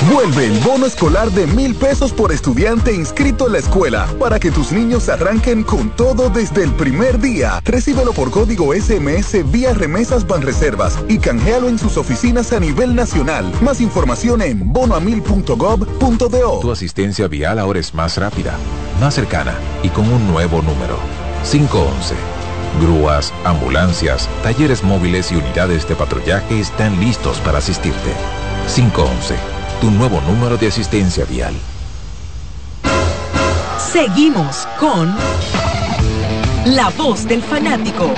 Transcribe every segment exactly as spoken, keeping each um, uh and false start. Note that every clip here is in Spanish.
Vuelve el bono escolar de mil pesos por estudiante inscrito en la escuela para que tus niños arranquen con todo desde el primer día. Recíbelo por código S M S vía Remesas Banreservas y canjealo en sus oficinas a nivel nacional. Más información en bono a mil punto gov punto do. Tu asistencia vial ahora es más rápida, más cercana y con un nuevo número. cinco once. Grúas, ambulancias, talleres móviles y unidades de patrullaje están listos para asistirte. cinco once. Tu nuevo número de asistencia vial. Seguimos con La Voz del Fanático.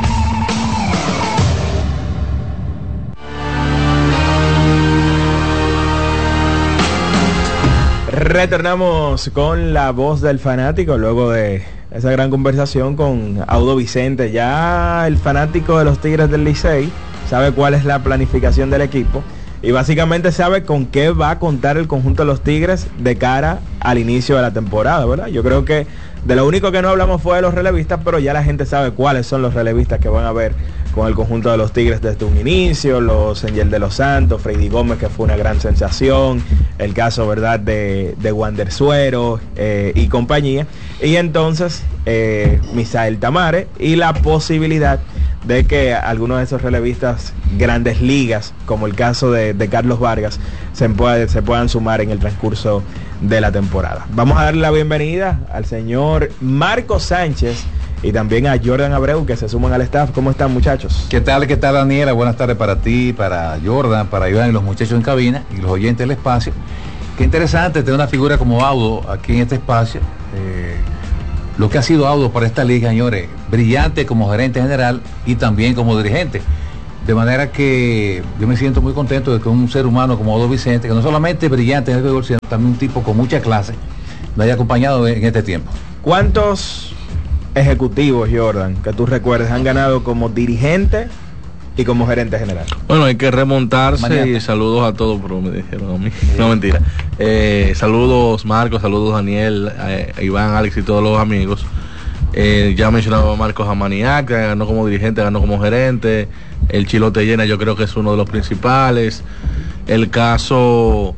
Retornamos con La Voz del Fanático luego de esa gran conversación con Audo Vicente. Ya el fanático de los Tigres del Licey sabe cuál es la planificación del equipo y básicamente sabe con qué va a contar el conjunto de los Tigres de cara al inicio de la temporada, ¿verdad? Yo creo que de lo único que no hablamos fue de los relevistas, pero ya la gente sabe cuáles son los relevistas que van a ver con el conjunto de los Tigres desde un inicio. Los Angel de los Santos, Freddy Gómez, que fue una gran sensación, el caso, ¿verdad?, de, de Wander Suero eh, y compañía, y entonces eh, Misael Tamare, y la posibilidad de que algunos de esos relevistas grandes ligas, como el caso de, de Carlos Vargas, se, puede, se puedan sumar en el transcurso de la temporada. Vamos a darle la bienvenida al señor Marco Sánchez y también a Jordan Abreu, que se suman al staff. ¿Cómo están, muchachos? ¿Qué tal, qué tal, Daniela? Buenas tardes para ti, para Jordan, para Iván y los muchachos en cabina y los oyentes del espacio. Qué interesante tener una figura como Audo aquí en este espacio. Eh, lo que ha sido Audo para esta liga, señores, brillante como gerente general y también como dirigente. De manera que yo me siento muy contento de que un ser humano como Audo Vicente, que no solamente es brillante en el béisbol, sino también un tipo con mucha clase, me haya acompañado en este tiempo. ¿Cuántos ejecutivos, Jordan, que tú recuerdes, han ganado como dirigente y como gerente general? Bueno, hay que remontarse. Mañana. Y saludos a todos, pero me dijeron a mí. Sí. No, mentira. Eh, saludos, Marcos, saludos, Daniel, eh, Iván, Alex y todos los amigos. Eh, ya mencionaba a Marcos Amaniac, que ganó como dirigente, ganó como gerente. El Chilote Llena yo creo que es uno de los principales. El caso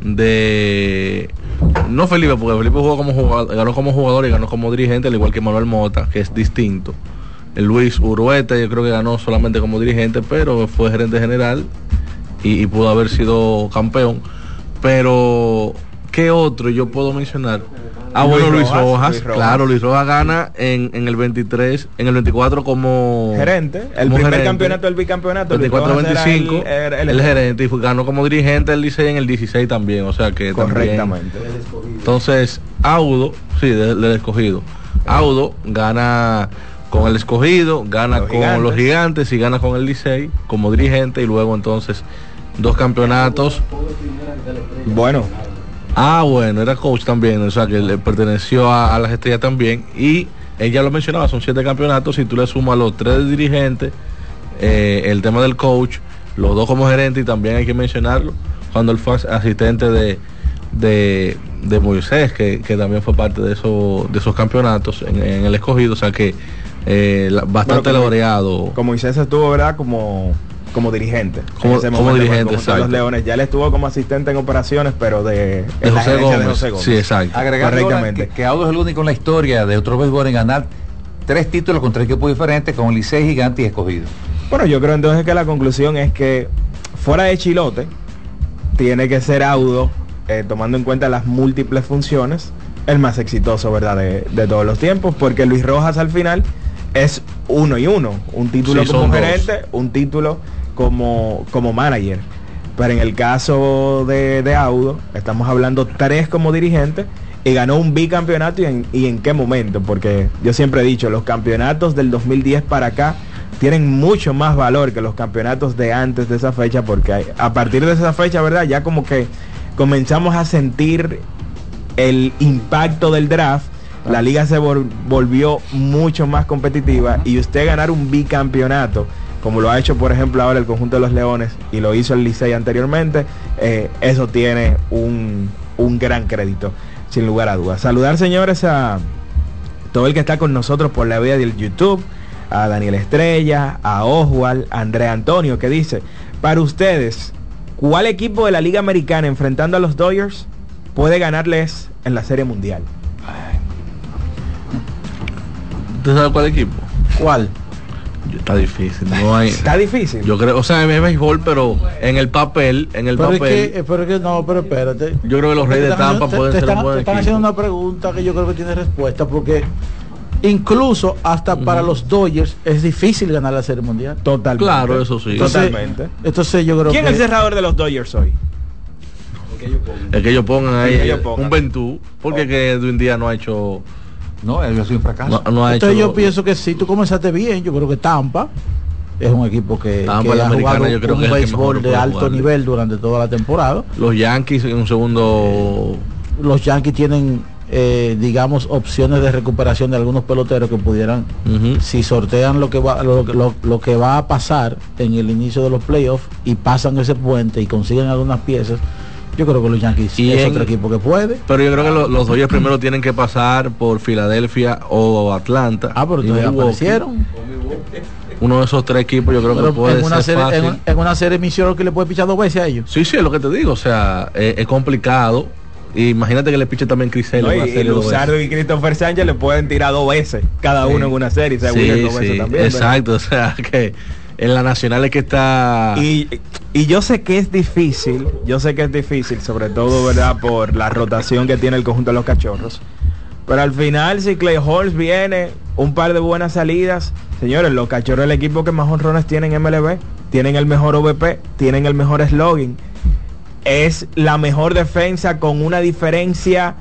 de... No Felipe, porque Felipe jugó como jugador, ganó como jugador y ganó como dirigente, al igual que Manuel Mota, que es distinto. El Luis Urueta yo creo que ganó solamente como dirigente, pero fue gerente general y, y pudo haber sido campeón. Pero, ¿qué otro yo puedo mencionar? Ah, bueno, Luis Rojas, Rojas, Luis Rojas. Claro, Luis Rojas gana en, en el veintitrés, en el veinticuatro como gerente, el primer gerente, campeonato, el bicampeonato, veinticuatro veinticinco, el, el, el, el gerente, y fue, ganó como dirigente el Licey en el dieciséis también, o sea que correctamente. También, entonces, Audo, sí, del, del escogido, Audo gana con el escogido, gana los con gigantes. los gigantes y gana con el Licey como dirigente, y luego entonces dos campeonatos. Bueno. Ah, bueno, era coach también, o sea que le perteneció a, a las estrellas también, y ella lo mencionaba, son siete campeonatos. Si tú le sumas los tres dirigentes, eh, el tema del coach, los dos como gerente, y también hay que mencionarlo cuando él fue asistente de de, de Moisés, que, que también fue parte de, eso, de esos campeonatos en, en el escogido, o sea que eh, bastante bueno, laureado. Como Moisés estuvo, ¿verdad?, como... como dirigente, como, como dirigente, exacto. Los Leones, ya le estuvo como asistente en operaciones, pero de, de, José, Gómez. de José Gómez. Sí, exacto. Agregar correctamente que, que Audo es el único en la historia de otro béisbol en ganar tres títulos con tres equipos diferentes, con Licey, Gigante y Escogido. Bueno, yo creo entonces que la conclusión es que fuera de Chilote tiene que ser Audo, eh, tomando en cuenta las múltiples funciones, el más exitoso, ¿verdad?, de, de todos los tiempos, porque Luis Rojas al final es uno y uno, un título sí, como gerente, dos. un título como, como manager. Pero en el caso de, de Audo, estamos hablando tres como dirigente, y ganó un bicampeonato. Y en, y en qué momento, porque yo siempre he dicho, los campeonatos del dos mil diez para acá tienen mucho más valor que los campeonatos de antes de esa fecha, porque hay, a partir de esa fecha, ¿verdad?, ya como que comenzamos a sentir el impacto del draft. La liga se vol- volvió mucho más competitiva, y usted ganar un bicampeonato, como lo ha hecho por ejemplo ahora el conjunto de los Leones, y lo hizo el Licey anteriormente, eh, eso tiene un, un gran crédito, sin lugar a dudas. Saludar, señores, a todo el que está con nosotros por la vía del YouTube, a Daniel Estrella, a Oswald, a Andrea Antonio, que dice: para ustedes, ¿Cuál equipo de la Liga Americana enfrentando a los Dodgers puede ganarles en la Serie Mundial? ¿Tú sabes cuál equipo? ¿Cuál? Está difícil, no hay. Está difícil. Yo creo, o sea, es béisbol, pero en el papel, en el pero papel. Es que, pero es que no, pero espérate. Yo creo que los Reyes de Tampa te, pueden te ser están, un buen te están equipo. haciendo una pregunta que yo creo que tiene respuesta, porque incluso hasta uh-huh. para los Dodgers es difícil ganar la Serie Mundial. Totalmente. Claro, eso sí. Entonces, Totalmente. Entonces yo creo ¿Quién que... es el cerrador de los Dodgers hoy? El que ellos pongan ahí ellos pongan. un Ventú, porque oh. que de un día no ha hecho. No, él ha sido un fracaso. No, no ha Entonces hecho yo lo, pienso que sí, tú comenzaste bien. Yo creo que Tampa es un equipo que, Tampa, que la ha americana, jugado yo creo un que es béisbol el que de alto jugarle. nivel durante toda la temporada. Los Yankees en un segundo. Los Yankees tienen, eh, digamos, opciones de recuperación de algunos peloteros que pudieran, uh-huh. si sortean lo que va lo, lo, lo que va a pasar en el inicio de los playoffs y pasan ese puente y consiguen algunas piezas. Yo creo que los Yankees y es en, otro equipo que puede. Pero yo creo que los, los Dodgers primero tienen que pasar por Filadelfia o Atlanta. Ah, pero todavía aparecieron. Uno de esos tres equipos yo creo pero que puede en una ser serie, fácil. En, en una serie misión que le puede pichar dos veces a ellos. Sí, sí, es lo que te digo. O sea, es, es complicado. Imagínate que le piche también Crisel. No, y, y Luzardo y Christopher Sánchez le pueden tirar dos veces cada uno sí. en una serie. Sí, sí, sí, veces también, exacto. ¿Verdad? O sea, que en la nacional es que está. Y, y yo sé que es difícil, yo sé que es difícil, sobre todo, ¿verdad? Por la rotación que tiene el conjunto de los Cachorros. Pero al final, si Clay Holmes viene, un par de buenas salidas, señores, los Cachorros es el equipo que más honrones tienen en M L B, tienen el mejor O V P, tienen el mejor slogan, es la mejor defensa con una diferencia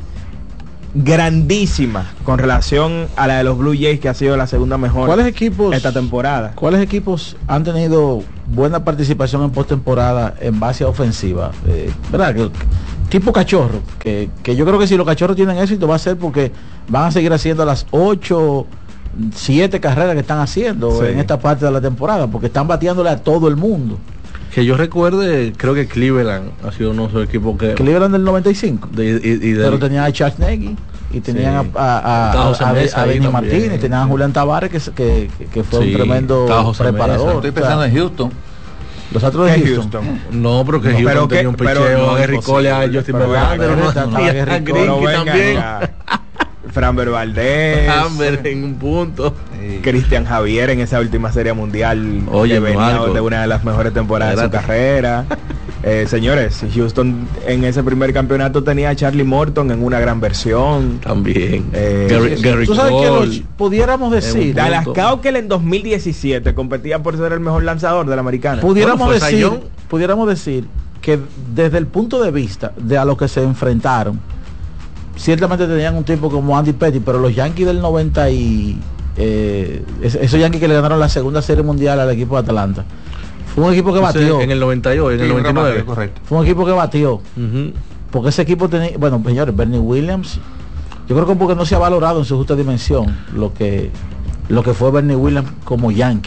grandísima con relación a la de los Blue Jays, que ha sido la segunda mejor ¿Cuáles equipos esta temporada? ¿Cuáles equipos han tenido buena participación en postemporada en base a ofensiva? Eh, ¿verdad? Que, tipo Cachorro, que, que yo creo que si los Cachorros tienen éxito va a ser porque van a seguir haciendo las ocho, siete carreras que están haciendo sí. en esta parte de la temporada, porque están bateándole a todo el mundo. Que yo recuerde, creo que Cleveland ha sido uno de esos equipos que... Cleveland del noventa y cinco. De, y, y del... Pero tenía a Charles Nagy y tenían sí. a, a, a, a, a, a Benny Martínez, tenían a Julián Tavares que, que, que fue sí. un tremendo preparador. Estoy pensando o sea, en Houston. Los Astros de Houston. Houston. No, pero que no, Houston pero tenía que, un picheo, a Gary Cole, a Justin Verlander, a Grinky también. Framber Valdés, Framber en un punto, sí. Cristian Javier en esa última serie mundial. Oye, que venía de una de las mejores temporadas Espérate. de su carrera. Eh, señores, Houston en ese primer campeonato tenía a Charlie Morton en una gran versión. También. Eh, Gary, Gary Tú sabes Cole, que los, pudiéramos decir. Dallas Keuchel en dos mil diecisiete competía por ser el mejor lanzador de la americana. Pudiéramos bueno, decir, pudiéramos decir que desde el punto de vista de a lo que se enfrentaron, ciertamente tenían un tipo como Andy Pettitte, pero los Yankees del noventa y eh, esos Yankees que le ganaron la segunda serie mundial al equipo de Atlanta, fue un equipo que batió en el noventa y ocho, en el noventa y nueve, correcto. Fue un equipo que batió, uh-huh. porque ese equipo tenía, bueno, señores, Bernie Williams, yo creo que porque no se ha valorado en su justa dimensión lo que lo que fue Bernie Williams como Yankee.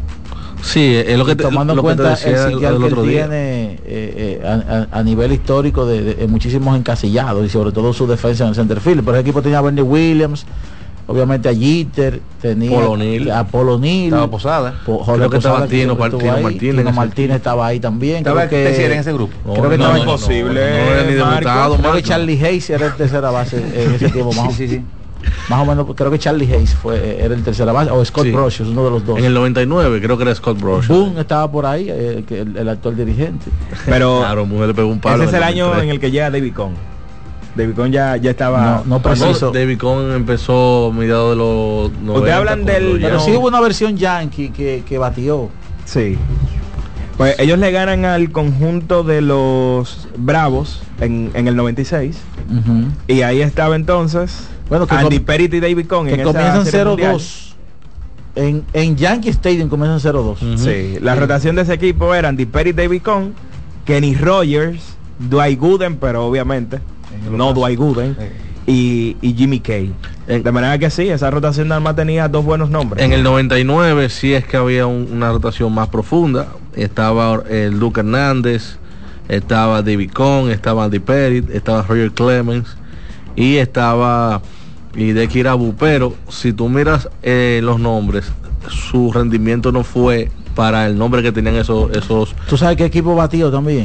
Sí, es lo que te, tomando en cuenta te el psiquiatra que él día. tiene eh, eh, a, a, a nivel histórico de, de, de muchísimos encasillados y sobre todo su defensa en el center field. Pero el equipo tenía a Bernie Williams, obviamente a Jeter, tenía Polonil, a Polonil, estaba Posada, po, creo que estaba Tino, que Tino Martínez, Tino Martínez estaba ahí también. Estaba creo que en ese grupo. No, creo que no, estaba no, imposible. No, no, no, no, ni debutado, creo que Charlie Hayes era el tercera base en ese tiempo más. Sí, sí, sí. Más o menos, creo que Charlie Hayes fue era el tercera base, o Scott sí. Brosius, uno de los dos. En el noventa y nueve creo que era Scott Brosius. Boone estaba por ahí, eh, el, el actual dirigente. Pero claro, mujer le pegó un palo. Ese es el año en el que llega David Cohn. David Cohn ya, ya estaba... No, no preciso. David Cohn empezó a mediados de los noventa. Ustedes hablan del... Pero sí hubo una versión Yankee que, que batió. Sí. Pues ellos le ganan al conjunto de los Bravos en, en el noventa y seis. Uh-huh. Y ahí estaba entonces... Bueno, que Andy Pettitte y David Cohn que en comienzan cero dos en, en Yankee Stadium comienzan cero dos. Uh-huh. Sí, la sí. rotación de ese equipo era Andy Pettitte, David Cohn, Kenny Rogers, Dwight Gooden, pero obviamente no caso. Dwight Gooden, sí. y, y Jimmy Kay. En, de manera que sí, esa rotación nada más tenía dos buenos nombres. En el noventa y nueve sí es que había un, una rotación más profunda. Estaba el Duque Hernández, estaba David Cohn, estaba Andy Pettitte, estaba Roger Clemens y estaba Hideki Irabu, pero si tú miras eh, los nombres, su rendimiento no fue para el nombre que tenían esos esos. ¿Tú sabes qué equipo batió también?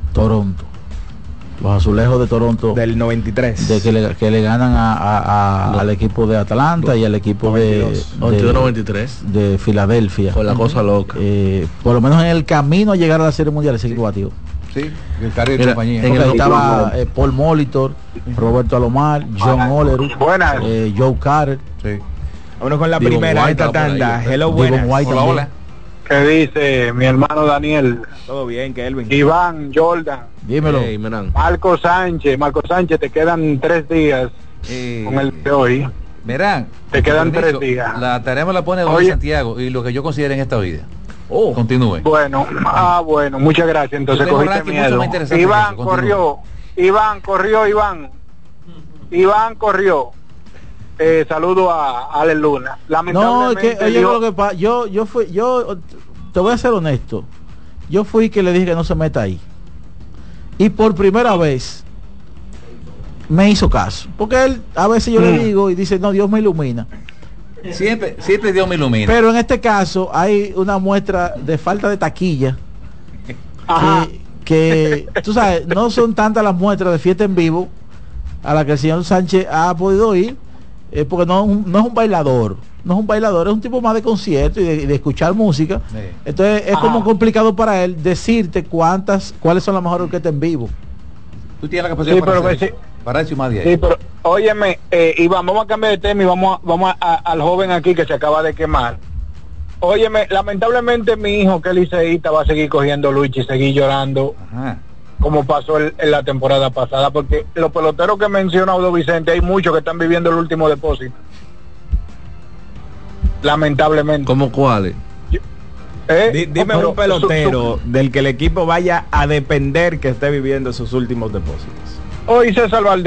Toronto. Los azulejos de Toronto. Del noventa y tres. De que le, que le ganan a, a, a, no. al equipo de Atlanta no. y al equipo de, de noventa y tres. De Filadelfia. Con la cosa loca. Eh, por lo menos en el camino a llegar a la Serie Mundial ese equipo batió. Sí, el carril de compañía. En el estaba eh, Paul Molitor, Roberto Alomar, John Oleru, eh, Joe Carter. Sí. Uno con la Devon primera White, esta tanda. Hello, buenas. White hola, hola. ¿Qué dice mi hermano Daniel? Todo bien, Kelvin. Iván, Jordan. Dímelo. Hey, Marco Sánchez. Marco Sánchez, te quedan tres días eh, con el de hoy. Verán. Te quedan permiso, tres días. La tarea me la pone Don Santiago y lo que yo considero en esta vida. Oh. Continúe. Bueno, ah, bueno, muchas gracias. Entonces cogiste miedo. Iván corrió. Iván corrió, Iván. Iván corrió. Eh, saludo a Ale Luna. No, que, oye, lo que pasa, yo, yo fui, yo te voy a ser honesto. Yo fui que le dije que no se meta ahí. Y por primera vez me hizo caso. Porque él, a veces yo mm. le digo y dice, no, Dios me ilumina. Siempre, siempre Dios me ilumina. Pero en este caso hay una muestra de falta de taquilla. Ajá. Que, que tú sabes, no son tantas las muestras de fiesta en vivo a la que el señor Sánchez ha podido ir. Eh, porque no, no es un bailador, no es un bailador, es un tipo más de concierto y de, de escuchar música. Sí. Entonces es Ajá. como complicado para él decirte cuántas, cuáles son las mejores orquestas en vivo. Tú tienes la capacidad sí, para, pero hacer, sí. para eso y más de ahí. Sí, pero óyeme, eh, Iván, vamos a cambiar de tema y vamos, a, vamos a, a, al joven aquí que se acaba de quemar. Óyeme, lamentablemente mi hijo que es liceísta va a seguir cogiendo lucha y seguir llorando. Ajá. Como pasó el, en la temporada pasada, porque los peloteros que menciona Audo Vicente, hay muchos que están viviendo el último depósito. Lamentablemente. ¿Cómo cuáles? ¿Eh? D dime un pelotero su, su, del que el equipo vaya a depender que esté viviendo sus últimos depósitos. Hoy César Valdés.